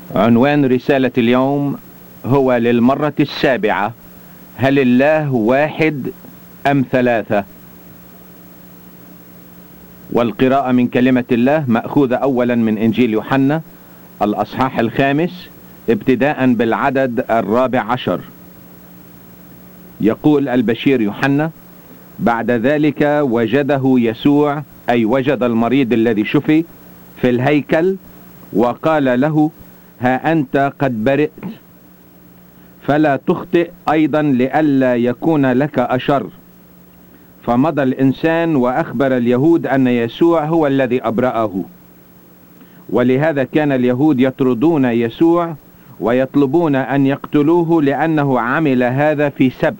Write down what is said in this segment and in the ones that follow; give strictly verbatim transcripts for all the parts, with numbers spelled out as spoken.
عنوان رسالة اليوم هو للمرة السابعة: هل الله واحد أم ثلاثة؟ والقراءة من كلمة الله مأخوذة أولا من إنجيل يوحنا الأصحاح الخامس ابتداء بالعدد الرابع عشر. يقول البشير يوحنا: بعد ذلك وجده يسوع، أي وجد المريض الذي شفي، في الهيكل، وقال له: ها أنت قد برئت، فلا تخطئ أيضا لئلا يكون لك أشر. فمضى الإنسان وأخبر اليهود أن يسوع هو الذي أبرأه، ولهذا كان اليهود يطردون يسوع ويطلبون أن يقتلوه لأنه عمل هذا في سبت.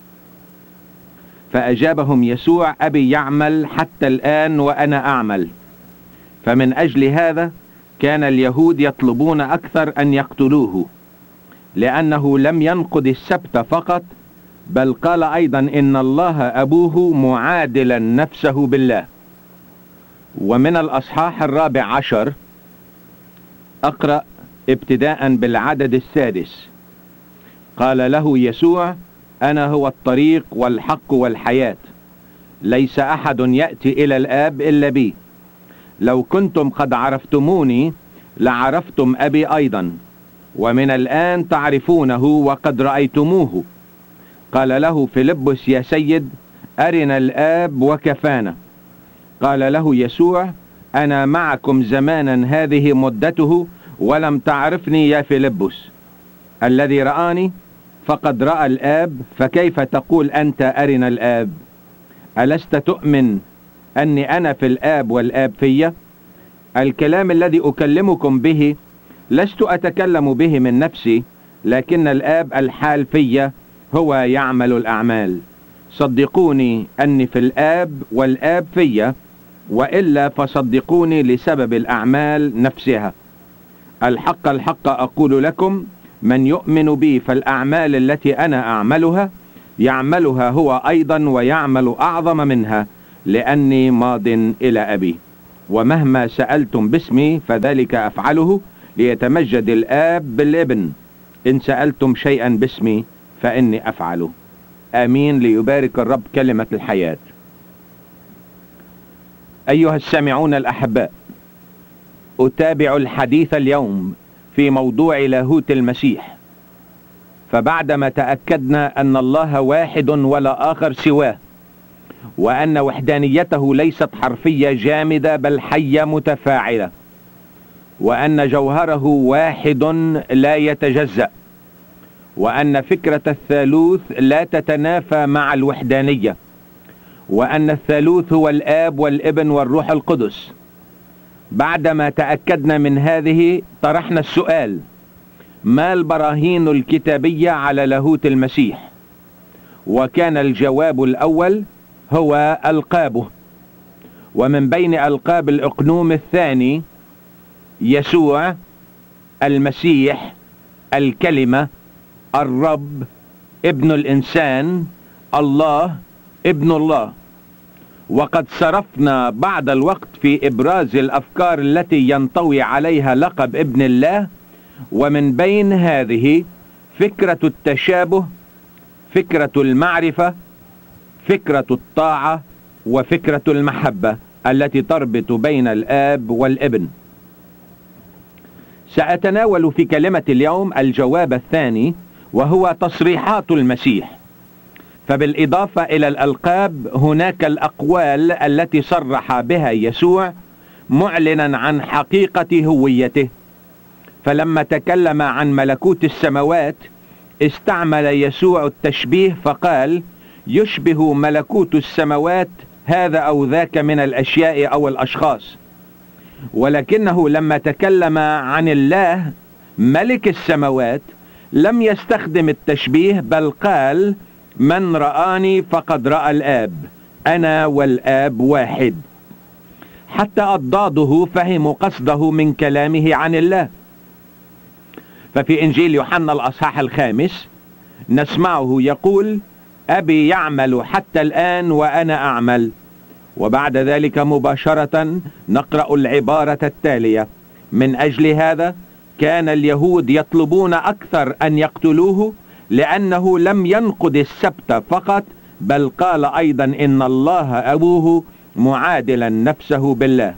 فأجابهم يسوع: أبي يعمل حتى الآن وأنا أعمل. فمن أجل هذا كان اليهود يطلبون أكثر أن يقتلوه، لأنه لم ينقض السبت فقط، بل قال أيضا إن الله أبوه معادلا نفسه بالله. ومن الأصحاح الرابع عشر أقرأ ابتداء بالعدد السادس. قال له يسوع: أنا هو الطريق والحق والحياة، ليس أحد يأتي إلى الآب إلا بي. لو كنتم قد عرفتموني لعرفتم أبي أيضا، ومن الآن تعرفونه وقد رأيتموه. قال له فيلبس: يا سيد، أرنا الآب وكفانا. قال له يسوع: أنا معكم زمانا هذه مدته ولم تعرفني يا فيلبس. الذي رآني فقد رأى الآب، فكيف تقول أنت أرنا الآب؟ ألست تؤمن أني أنا في الآب والآب في؟ الكلام الذي أكلمكم به لست أتكلم به من نفسي، لكن الآب الحال في هو يعمل الأعمال. صدقوني أني في الآب والآب في، وإلا فصدقوني لسبب الأعمال نفسها. الحق الحق أقول لكم، من يؤمن بي فالأعمال التي أنا أعملها يعملها هو أيضا، ويعمل أعظم منها، لأني ماض إلى أبي. ومهما سألتم باسمي فذلك أفعله، ليتمجد الآب بالابن. إن سألتم شيئا باسمي فإني أفعله. آمين. ليبارك الرب كلمة الحياة. أيها السامعون الأحباء، أتابع الحديث اليوم في موضوع لاهوت المسيح. فبعدما تأكدنا أن الله واحد ولا آخر سواه، وأن وحدانيته ليست حرفية جامدة بل حية متفاعلة، وأن جوهره واحد لا يتجزأ، وأن فكرة الثالوث لا تتنافى مع الوحدانية، وأن الثالوث هو الآب والابن والروح القدس. بعدما تأكدنا من هذه طرحنا السؤال: ما البراهين الكتابية على لاهوت المسيح؟ وكان الجواب الأول هو ألقابه، ومن بين ألقاب الأقنوم الثاني يسوع المسيح، الكلمة، الرب، ابن الإنسان، الله، ابن الله. وقد صرفنا بعض الوقت في إبراز الأفكار التي ينطوي عليها لقب ابن الله، ومن بين هذه فكرة التشابه، فكرة المعرفة، فكرة الطاعة، وفكرة المحبة التي تربط بين الآب والابن. سأتناول في كلمة اليوم الجواب الثاني، وهو تصريحات المسيح. فبالإضافة إلى الألقاب هناك الأقوال التي صرح بها يسوع معلنا عن حقيقة هويته. فلما تكلم عن ملكوت السماوات استعمل يسوع التشبيه فقال: يشبه ملكوت السماوات هذا أو ذاك من الأشياء أو الأشخاص. ولكنه لما تكلم عن الله ملك السماوات لم يستخدم التشبيه، بل قال: من رآني فقد رأى الآب، أنا والآب واحد. حتى أضداده فهموا قصده من كلامه عن الله. ففي إنجيل يوحنا الأصحاح الخامس نسمعه يقول: أبي يعمل حتى الآن وأنا أعمل. وبعد ذلك مباشرة نقرأ العبارة التالية: من أجل هذا كان اليهود يطلبون أكثر أن يقتلوه لأنه لم ينقض السبت فقط، بل قال أيضا إن الله أبوه معادلا نفسه بالله.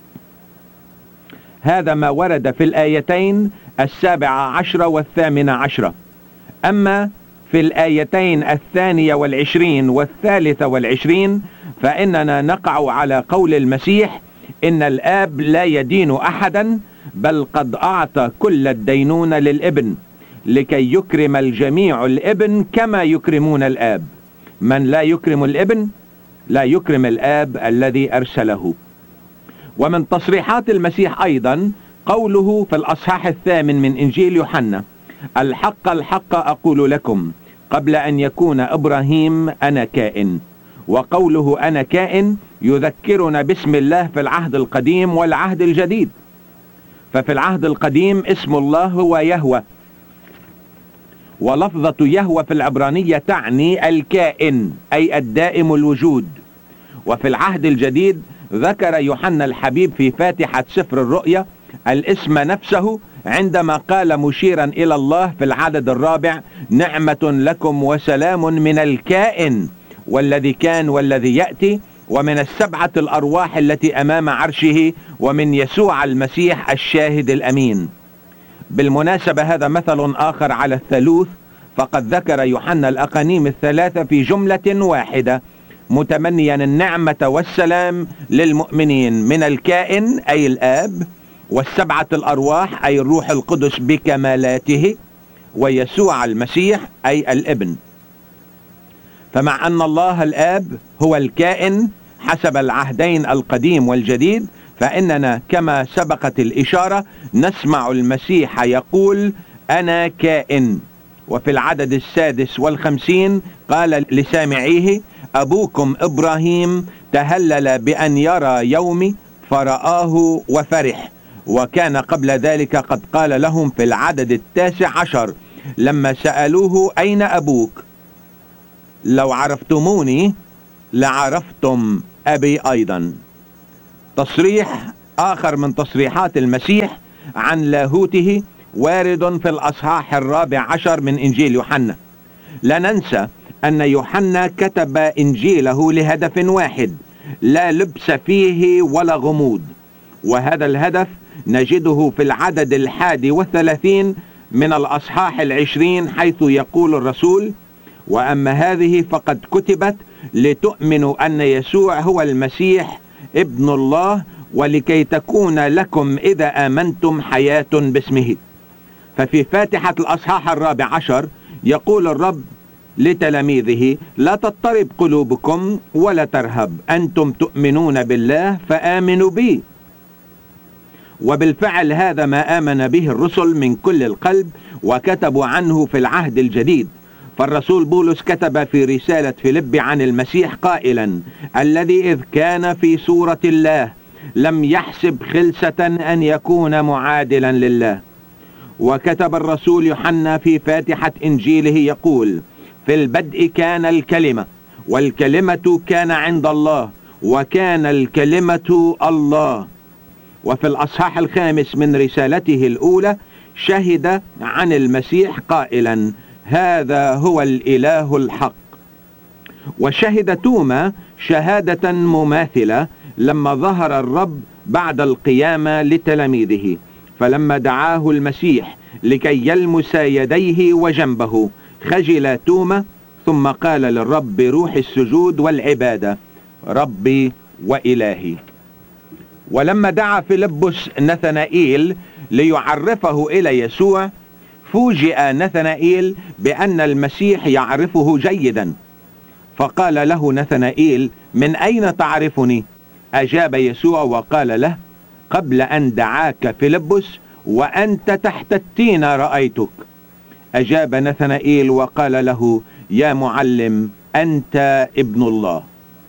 هذا ما ورد في الآيتين السابعة عشرة والثامنة عشرة. أما في الآيتين الثانية والعشرين والثالثة والعشرين فإننا نقع على قول المسيح إن الآب لا يدين أحدا، بل قد أعطى كل الدينون للابن لكي يكرم الجميع الابن كما يكرمون الآب. من لا يكرم الابن لا يكرم الآب الذي أرسله. ومن تصريحات المسيح أيضا قوله في الأصحاح الثامن من إنجيل يوحنا: الحق الحق أقول لكم قبل أن يكون إبراهيم أنا كائن. وقوله أنا كائن يذكرنا باسم الله في العهد القديم والعهد الجديد. ففي العهد القديم اسم الله هو يهوه، ولفظة يهوه في العبرانية تعني الكائن أي الدائم الوجود. وفي العهد الجديد ذكر يوحنا الحبيب في فاتحة سفر الرؤيا الاسم نفسه عندما قال مشيرا إلى الله في العدد الرابع: نعمة لكم وسلام من الكائن والذي كان والذي يأتي، ومن السبعة الأرواح التي أمام عرشه، ومن يسوع المسيح الشاهد الأمين. بالمناسبة هذا مثل آخر على الثالوث، فقد ذكر يوحنا الأقانيم الثلاثة في جملة واحدة متمنيا النعمة والسلام للمؤمنين من الكائن أي الآب، والسبعة الأرواح أي الروح القدس بكمالاته، ويسوع المسيح أي الابن. فمع أن الله الآب هو الكائن حسب العهدين القديم والجديد، فإننا كما سبقت الإشارة نسمع المسيح يقول أنا كائن. وفي العدد السادس والخمسين قال لسامعيه: أبوكم إبراهيم تهلل بأن يرى يومي فرآه وفرح. وكان قبل ذلك قد قال لهم في العدد التاسع عشر لما سألوه أين أبوك؟ لو عرفتموني لعرفتم أبي أيضا. تصريح آخر من تصريحات المسيح عن لاهوته وارد في الأصحاح الرابع عشر من إنجيل يوحنا. لا ننسى أن يوحنا كتب إنجيله لهدف واحد لا لبس فيه ولا غموض، وهذا الهدف نجده في العدد الحادي والثلاثين من الأصحاح العشرين، حيث يقول الرسول: وأما هذه فقد كتبت لتؤمنوا أن يسوع هو المسيح ابن الله، ولكي تكون لكم إذا آمنتم حياة باسمه. ففي فاتحة الأصحاح الرابع عشر يقول الرب لتلاميذه: لا تضطرب قلوبكم ولا ترهب، أنتم تؤمنون بالله فآمنوا بي. وبالفعل هذا ما آمن به الرسل من كل القلب وكتبوا عنه في العهد الجديد. فالرسول بولس كتب في رسالة فيليب عن المسيح قائلا: الذي إذ كان في صورة الله لم يحسب خلسة أن يكون معادلا لله. وكتب الرسول يوحنا في فاتحة إنجيله يقول: في البدء كان الكلمة، والكلمة كان عند الله، وكان الكلمة الله. وفي الأصحاح الخامس من رسالته الأولى شهد عن المسيح قائلا: هذا هو الإله الحق. وشهد توما شهادة مماثلة لما ظهر الرب بعد القيامة لتلاميذه، فلما دعاه المسيح لكي يلمس يديه وجنبه خجل توما، ثم قال للرب بروح السجود والعبادة: ربي وإلهي. ولما دعا فيلبس نثنائيل ليعرفه إلى يسوع، فوجئ نثنائيل بأن المسيح يعرفه جيدا، فقال له نثنائيل: من أين تعرفني؟ أجاب يسوع وقال له: قبل أن دعاك فيلبس وأنت تحت التين رأيتك. أجاب نثنائيل وقال له: يا معلم، أنت ابن الله.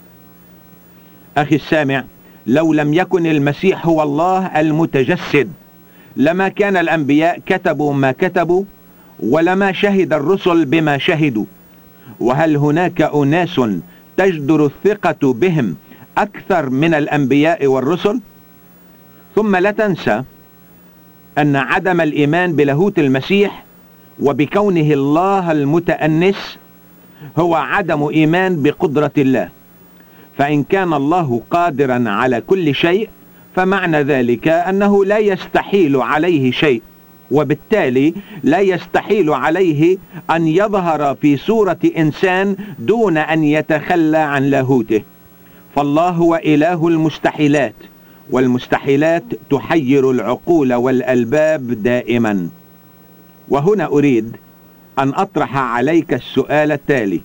أخي السامع، لو لم يكن المسيح هو الله المتجسد لما كان الأنبياء كتبوا ما كتبوا، ولما شهد الرسل بما شهدوا. وهل هناك أناس تجدر الثقة بهم أكثر من الأنبياء والرسل؟ ثم لا تنسى أن عدم الإيمان بلاهوت المسيح وبكونه الله المتأنس هو عدم إيمان بقدرة الله. فإن كان الله قادرا على كل شيء فمعنى ذلك أنه لا يستحيل عليه شيء، وبالتالي لا يستحيل عليه أن يظهر في صورة إنسان دون أن يتخلى عن لاهوته. فالله هو إله المستحيلات، والمستحيلات تحير العقول والألباب دائما. وهنا أريد أن أطرح عليك السؤال التالي: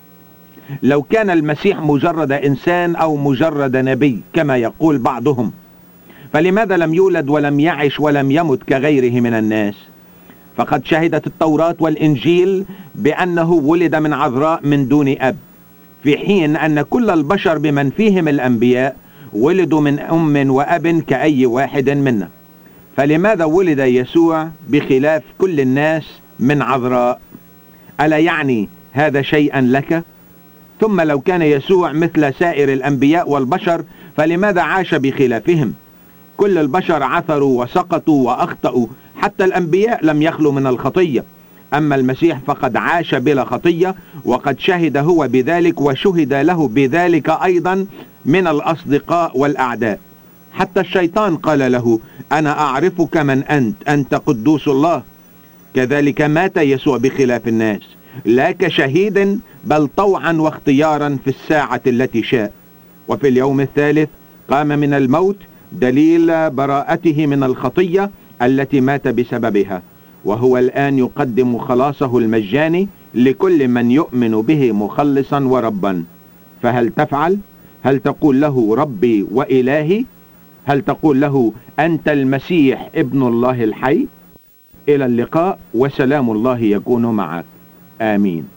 لو كان المسيح مجرد إنسان أو مجرد نبي كما يقول بعضهم، فلماذا لم يولد ولم يعش ولم يمت كغيره من الناس؟ فقد شهدت التوراة والإنجيل بأنه ولد من عذراء من دون أب، في حين أن كل البشر بمن فيهم الأنبياء ولدوا من أم وأب كأي واحد منا. فلماذا ولد يسوع بخلاف كل الناس من عذراء؟ ألا يعني هذا شيئا لك؟ ثم لو كان يسوع مثل سائر الأنبياء والبشر فلماذا عاش بخلافهم؟ كل البشر عثروا وسقطوا وأخطأوا، حتى الأنبياء لم يخلوا من الخطية. أما المسيح فقد عاش بلا خطية، وقد شهد هو بذلك وشهد له بذلك أيضا من الأصدقاء والأعداء. حتى الشيطان قال له: أنا أعرفك من أنت، أنت قدوس الله. كذلك مات يسوع بخلاف الناس، لا كشهيد بل طوعا واختيارا في الساعة التي شاء. وفي اليوم الثالث قام من الموت، دليل براءته من الخطية التي مات بسببها، وهو الآن يقدم خلاصه المجاني لكل من يؤمن به مخلصا وربا. فهل تفعل؟ هل تقول له ربي وإلهي؟ هل تقول له أنت المسيح ابن الله الحي؟ إلى اللقاء، وسلام الله يكون معك. آمين.